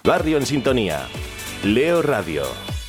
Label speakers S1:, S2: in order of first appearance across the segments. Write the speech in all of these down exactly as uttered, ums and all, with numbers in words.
S1: Barrio en Sintonía. Leo Radio.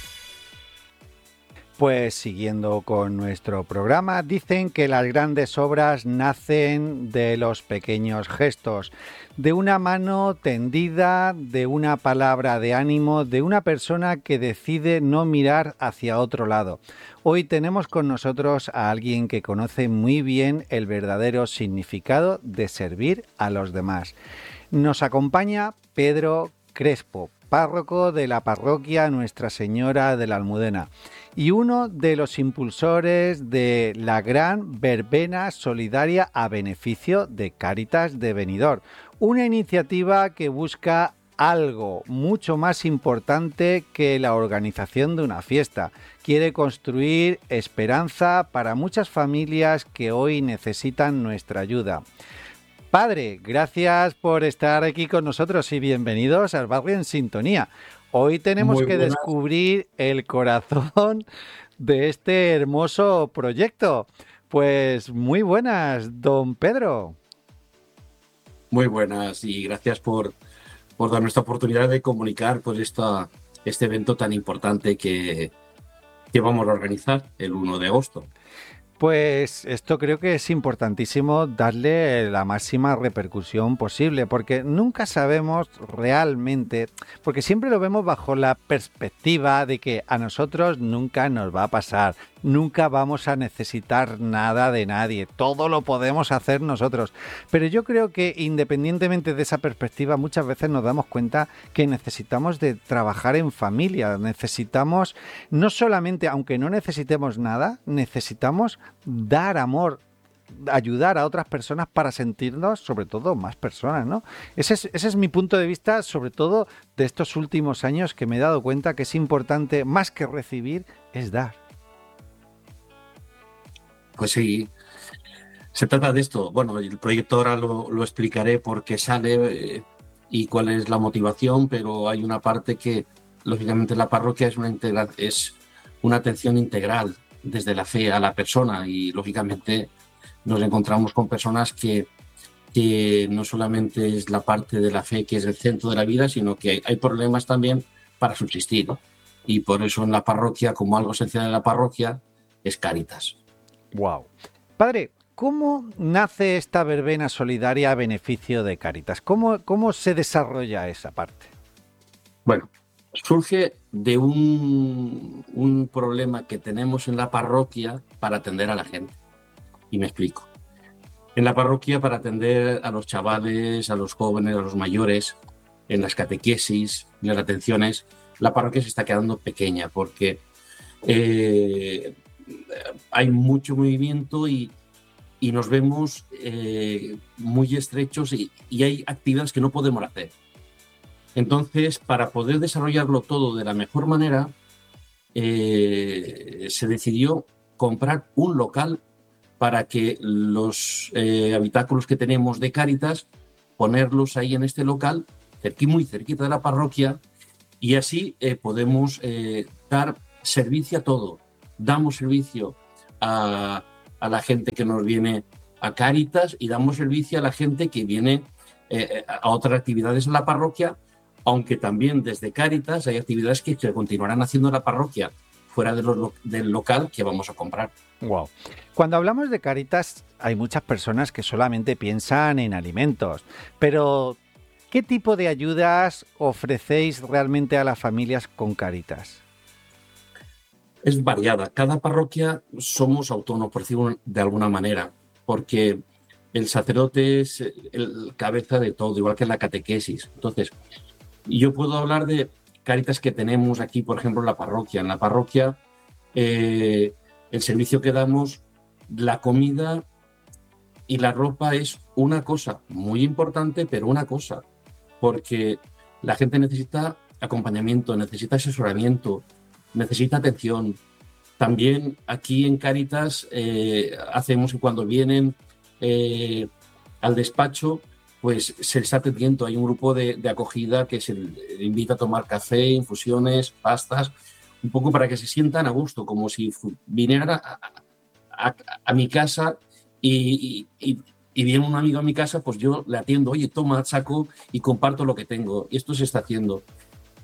S2: Pues siguiendo con nuestro programa, dicen que las grandes obras nacen de los pequeños gestos, de una mano tendida, de una palabra de ánimo, de una persona que decide no mirar hacia otro lado. Hoy tenemos con nosotros a alguien que conoce muy bien el verdadero significado de servir a los demás. Nos acompaña Pedro Crespo, párroco de la parroquia Nuestra Señora de la Almudena y uno de los impulsores de la gran verbena solidaria a beneficio de Cáritas de Benidorm, una iniciativa que busca algo mucho más importante que la organización de una fiesta. Quiere construir esperanza para muchas familias que hoy necesitan nuestra ayuda. Padre, gracias por estar aquí con nosotros y bienvenidos al Barrio en Sintonía. Hoy tenemos
S3: Muy
S2: que
S3: buenas.
S2: descubrir el corazón de este hermoso proyecto. Pues muy buenas, don Pedro.
S3: Muy buenas y gracias por, por darnos esta oportunidad de comunicar pues, esta, este evento tan importante que, que vamos a organizar el primero de agosto.
S2: Pues esto creo que es importantísimo darle la máxima repercusión posible, porque nunca sabemos realmente, porque siempre lo vemos bajo la perspectiva de que a nosotros nunca nos va a pasar, nunca vamos a necesitar nada de nadie, todo lo podemos hacer nosotros. Pero yo creo que independientemente de esa perspectiva, muchas veces nos damos cuenta que necesitamos de trabajar en familia, necesitamos no solamente, aunque no necesitemos nada, necesitamos dar amor, ayudar a otras personas para sentirnos, sobre todo, más personas, ¿no? Ese es, ese es mi punto de vista, sobre todo de estos últimos años, que me he dado cuenta que es importante, más que recibir, es dar.
S3: Pues sí, se trata de esto. Bueno, el proyecto ahora lo, lo explicaré por qué sale eh, y cuál es la motivación, pero hay una parte que, lógicamente, la parroquia es una, integra- es una atención integral desde la fe a la persona y, lógicamente, nos encontramos con personas que, que no solamente es la parte de la fe que es el centro de la vida, sino que hay, hay problemas también para subsistir, ¿no? Y por eso en la parroquia, como algo esencial de la parroquia, es Cáritas.
S2: Wow. Padre, ¿cómo nace esta verbena solidaria a beneficio de Cáritas? ¿Cómo, cómo se desarrolla esa parte?
S3: Bueno, surge de un, un problema que tenemos en la parroquia para atender a la gente. Y me explico. En la parroquia, para atender a los chavales, a los jóvenes, a los mayores, en las catequesis, en las atenciones, la parroquia se está quedando pequeña porque eh, hay mucho movimiento y, y nos vemos eh, muy estrechos y, y hay actividades que no podemos hacer. Entonces, para poder desarrollarlo todo de la mejor manera, eh, se decidió comprar un local para que los eh, habitáculos que tenemos de Cáritas, ponerlos ahí en este local, cerqui, muy cerquita de la parroquia, y así eh, podemos eh, dar servicio a todo. Damos servicio a, a la gente que nos viene a Cáritas y damos servicio a la gente que viene eh, a otras actividades en la parroquia, aunque también desde Cáritas hay actividades que se continuarán haciendo en la parroquia fuera de los, del local que vamos a comprar.
S2: Wow. Cuando hablamos de Cáritas, hay muchas personas que solamente piensan en alimentos, pero ¿qué tipo de ayudas ofrecéis realmente a las familias con Cáritas?
S3: Es variada. Cada parroquia somos autónomos, por decirlo de alguna manera, porque el sacerdote es el cabeza de todo, igual que en la catequesis. Entonces, yo puedo hablar de Cáritas que tenemos aquí, por ejemplo, en la parroquia. En la parroquia, eh, el servicio que damos, la comida y la ropa es una cosa muy importante, pero una cosa, porque la gente necesita acompañamiento, necesita asesoramiento, necesita atención. También aquí en Cáritas eh, hacemos que cuando vienen eh, al despacho, pues se les está atendiendo. Hay un grupo de, de acogida que se les invita a tomar café, infusiones, pastas, un poco para que se sientan a gusto, como si vinieran a, a, a mi casa y, y, y viene un amigo a mi casa, pues yo le atiendo, oye, toma, saco y comparto lo que tengo. Y esto se está haciendo.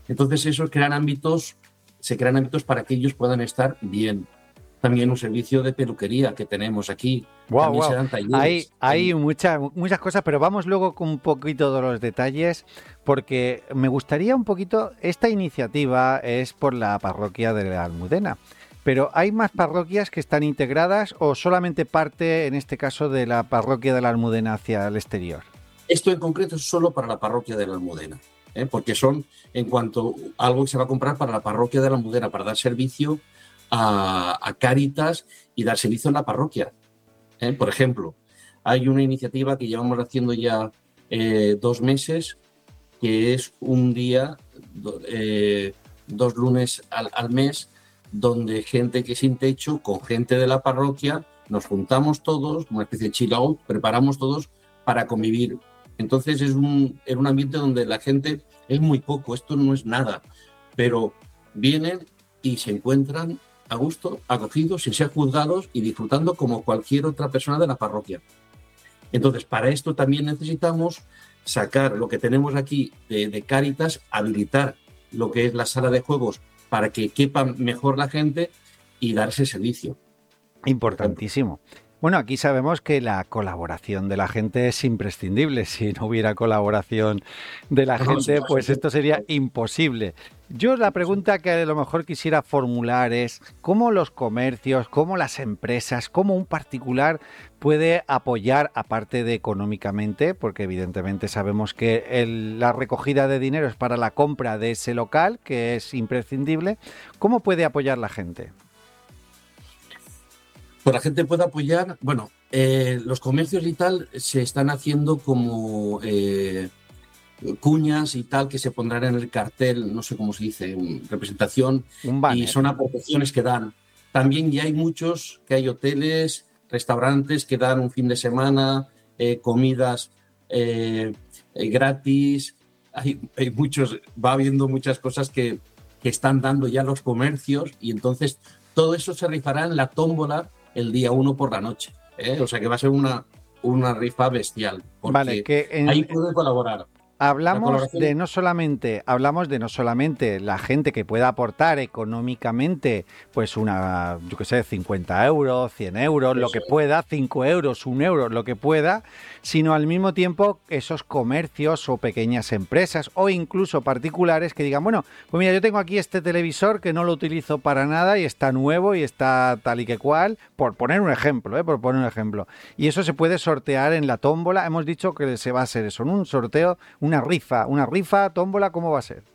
S3: Entonces, eso crean ámbitos, se crean ámbitos para que ellos puedan estar bien. También un servicio de peluquería que tenemos aquí.
S2: Wow,
S3: También
S2: wow.
S3: se dan talleres.
S2: Hay, hay muchas, muchas cosas, pero vamos luego con un poquito de los detalles, porque me gustaría un poquito, esta iniciativa es por la parroquia de la Almudena, pero ¿hay más parroquias que están integradas o solamente parte, en este caso, de la parroquia de la Almudena hacia el exterior?
S3: Esto en concreto es solo para la parroquia de la Almudena, ¿eh? Porque son, en cuanto a algo que se va a comprar para la parroquia de la Almudena, para dar servicio a, a Cáritas y dar servicio en la parroquia. ¿Eh? Por ejemplo, hay una iniciativa que llevamos haciendo ya eh, dos meses, que es un día, do, eh, dos lunes al, al mes, donde gente que sin techo, con gente de la parroquia, nos juntamos todos, una especie de chill out, preparamos todos para convivir. Entonces es un, es un ambiente donde la gente es muy poco, esto no es nada, pero vienen y se encuentran a gusto, acogidos, sin ser juzgados y disfrutando como cualquier otra persona de la parroquia. Entonces, para esto también necesitamos sacar lo que tenemos aquí de, de Cáritas, habilitar lo que es la sala de juegos para que quepa mejor la gente y dar ese servicio.
S2: Importantísimo. Bueno, aquí sabemos que la colaboración de la gente es imprescindible. Si no hubiera colaboración de la gente, pues esto sería imposible. Yo la pregunta que a lo mejor quisiera formular es cómo los comercios, cómo las empresas, cómo un particular puede apoyar, aparte de económicamente, porque evidentemente sabemos que el, la recogida de dinero es para la compra de ese local, que es imprescindible. ¿Cómo puede apoyar la gente?
S3: Pues la gente puede apoyar, bueno, eh, los comercios y tal se están haciendo como eh, cuñas y tal que se pondrán en el cartel, no sé cómo se dice, representación,
S2: un banner.
S3: Y son aportaciones que dan. También ya hay muchos, que hay hoteles, restaurantes que dan un fin de semana, eh, comidas eh, eh, gratis, hay, hay muchos, va habiendo muchas cosas que, que están dando ya los comercios y entonces todo eso se rifará en la tómbola el día uno por la noche, ¿eh? O sea que va a ser una, una rifa bestial, porque
S2: vale, que en,
S3: ahí puede colaborar.
S2: Hablamos de no solamente, hablamos de no solamente la gente que pueda aportar económicamente, pues una, yo qué sé, cincuenta euros, cien euros, Eso lo que es. pueda, cinco euros, un euro, lo que pueda, sino al mismo tiempo esos comercios o pequeñas empresas o incluso particulares que digan, bueno, pues mira, yo tengo aquí este televisor que no lo utilizo para nada y está nuevo y está tal y que cual, por poner un ejemplo, ¿eh? por poner un ejemplo. Y eso se puede sortear en la tómbola. Hemos dicho que se va a hacer eso, en un sorteo, una rifa, una rifa, tómbola, ¿cómo va a ser?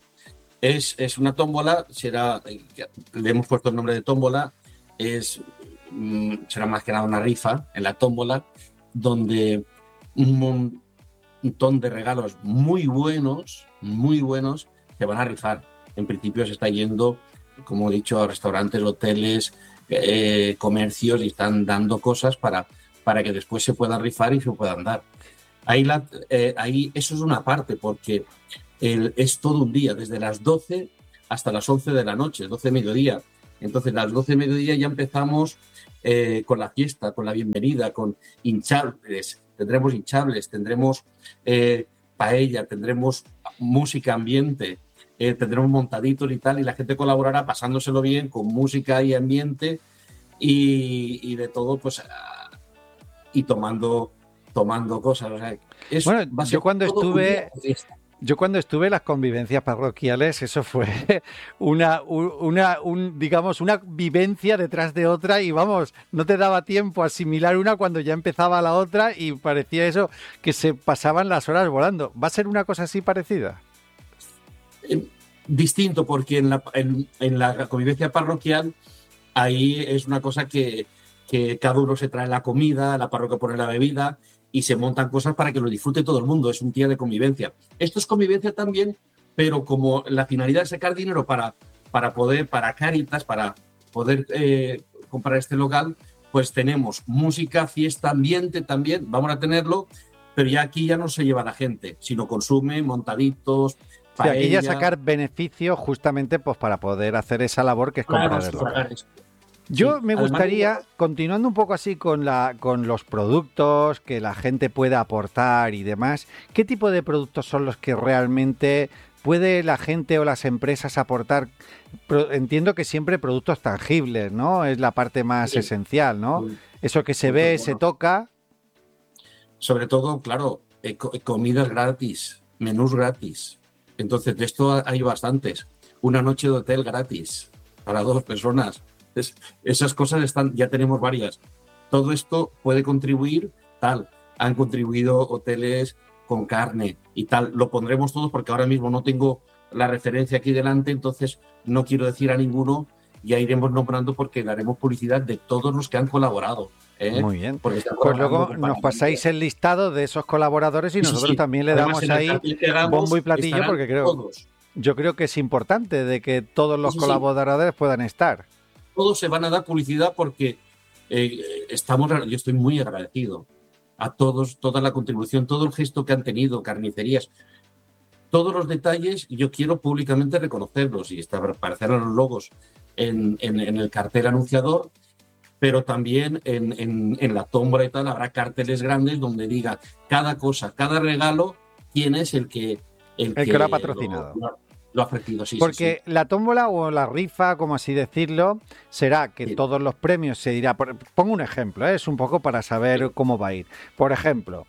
S3: Es, es una tómbola, será, le hemos puesto el nombre de tómbola, es, será más que nada una rifa en la tómbola, donde un montón de regalos muy buenos, muy buenos, se van a rifar. En principio se está yendo, como he dicho, a restaurantes, hoteles, eh, comercios y están dando cosas para, para que después se puedan rifar y se puedan dar. Ahí, la, eh, ahí eso es una parte, porque el, es todo un día, desde las doce hasta las once de la noche, doce de mediodía. Entonces, a las doce de mediodía ya empezamos eh, con la fiesta, con la bienvenida, con hinchables, tendremos hinchables, tendremos eh, paella, tendremos música ambiente, eh, tendremos montaditos y tal, y la gente colaborará pasándoselo bien con música y ambiente y, y de todo, pues, y tomando... tomando cosas, o sea, es,
S2: bueno, yo cuando estuve yo cuando estuve en las convivencias parroquiales, eso fue una, una un, digamos, una vivencia detrás de otra y vamos, no te daba tiempo a asimilar una cuando ya empezaba la otra y parecía eso que se pasaban las horas volando. ¿Va a ser una cosa así parecida?
S3: Eh, distinto, porque en la, en, en la convivencia parroquial ahí es una cosa que, que cada uno se trae la comida, la parroquia pone la bebida y se montan cosas para que lo disfrute todo el mundo. Es un día de convivencia. Esto es convivencia también, pero como la finalidad es sacar dinero para, para poder, para Cáritas, para poder eh, comprar este local, pues tenemos música, fiesta, ambiente también, vamos a tenerlo, pero ya aquí ya no se lleva la gente, sino consume montaditos, paella.
S2: Sí, aquí ya sacar beneficio justamente pues para poder hacer esa labor que es comprar
S3: claro,
S2: el local.
S3: es,
S2: Yo
S3: sí,
S2: me gustaría, continuando un poco así con, la, con los productos que la gente pueda aportar y demás, ¿qué tipo de productos son los que realmente ¿puede la gente o las empresas aportar? Pro, entiendo que siempre productos tangibles, ¿no? Es la parte más sí. esencial, ¿no? Sí. Eso que se ve, bueno. se toca.
S3: Sobre todo, claro, eh, comidas gratis, menús gratis. Entonces, de esto hay bastantes. Una noche de hotel gratis para dos personas. Es, esas cosas están, ya tenemos varias. Todo esto puede contribuir, tal. Han contribuido hoteles con carne y tal. Lo pondremos todos porque ahora mismo no tengo la referencia aquí delante, entonces no quiero decir a ninguno. Ya iremos nombrando porque daremos publicidad de todos los que han colaborado. ¿eh?
S2: Muy bien. Pues luego nos pasáis el listado de esos colaboradores y sí, nosotros sí. también le Además, damos ahí hagamos, bombo y platillo porque creo, todos. yo creo que es importante de que todos los sí, colaboradores sí. puedan estar.
S3: Todos se van a dar publicidad porque eh, estamos, yo estoy muy agradecido a todos, toda la contribución, todo el gesto que han tenido, carnicerías, todos los detalles, yo quiero públicamente reconocerlos y aparecer los logos en, en, en el cartel anunciador, pero también en, en, en la tómbola y tal habrá carteles grandes donde diga cada cosa, cada regalo, quién es el que
S2: el, el que, que lo ha patrocinado.
S3: Lo, lo, lo ha ofrecido, sí,
S2: Porque
S3: sí, sí.
S2: la tómbola o la rifa, como así decirlo, será que sí. todos los premios se dirá... Por, pongo un ejemplo, ¿eh? Es un poco para saber sí. cómo va a ir. Por ejemplo,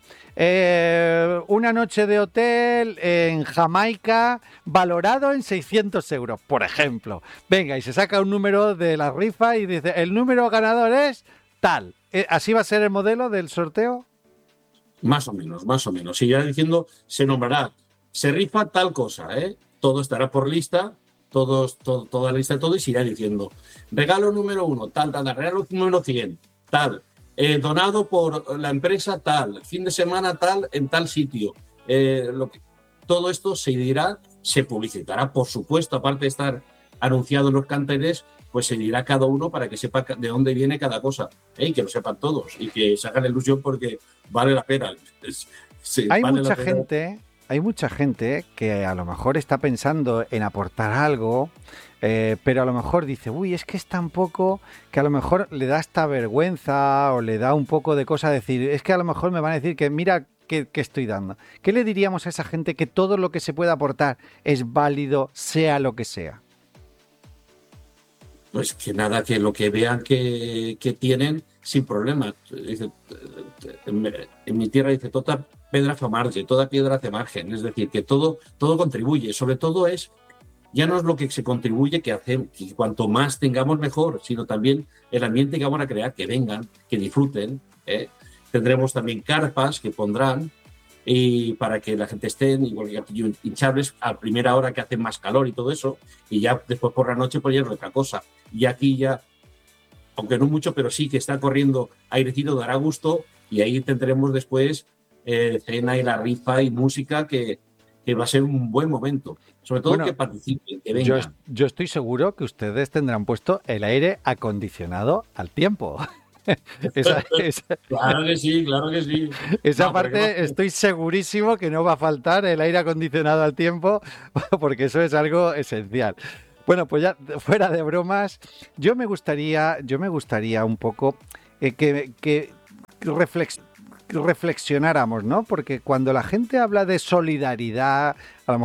S2: eh, una noche de hotel en Jamaica valorado en seiscientos euros, por ejemplo. Venga, y se saca un número de la rifa y dice, el número ganador es tal. ¿Así va a ser el modelo del sorteo?
S3: Más o menos, más o menos. Si ya diciendo, se nombrará, se rifa tal cosa, ¿eh? Todo estará por lista, todos, todo, toda la lista de todo y se irá diciendo. Regalo número uno, tal, tal, tal. Regalo número cien, tal. Eh, donado por la empresa tal. Fin de semana tal, en tal sitio. Eh, lo que, todo esto se dirá, se publicitará, por supuesto, aparte de estar anunciado en los carteles, pues se dirá cada uno para que sepa de dónde viene cada cosa. ¿eh? Y que lo sepan todos y que se hagan la ilusión porque vale la pena. Es, sí,
S2: Hay
S3: vale
S2: mucha
S3: la pena.
S2: gente... Hay mucha gente que a lo mejor está pensando en aportar algo, eh, pero a lo mejor dice, uy, es que es tan poco que a lo mejor le da esta vergüenza o le da un poco de cosa decir, es que a lo mejor me van a decir que mira qué, qué estoy dando. ¿Qué le diríamos a esa gente que todo lo que se pueda aportar es válido, sea lo que sea?
S3: Pues que nada, que lo que vean que, que tienen sin problema. Dice, en, en mi tierra dice, toda piedra fa marge, toda piedra hace margen. Es decir, que todo, todo contribuye. Sobre todo es, ya no es lo que se contribuye que hace, que cuanto más tengamos mejor, sino también el ambiente que vamos a crear, que vengan, que disfruten. ¿eh? Tendremos también carpas que pondrán y para que la gente esté igual que hinchables a primera hora que hace más calor y todo eso, y ya después por la noche pues ya es otra cosa. Y aquí ya, aunque no mucho, pero sí que está corriendo airecito, dará gusto, y ahí tendremos después eh, cena y la rifa y música que, que va a ser un buen momento. Sobre todo bueno, que participen, que vengan.
S2: Yo, yo estoy seguro que ustedes tendrán puesto el aire acondicionado al tiempo. Esa, esa,
S3: claro que sí, claro que sí.
S2: Esa no, parte no... estoy segurísimo que no va a faltar el aire acondicionado al tiempo, porque eso es algo esencial. Bueno, pues ya fuera de bromas, yo me gustaría, yo me gustaría un poco eh, que, que reflex, reflexionáramos, ¿no? Porque cuando la gente habla de solidaridad, a lo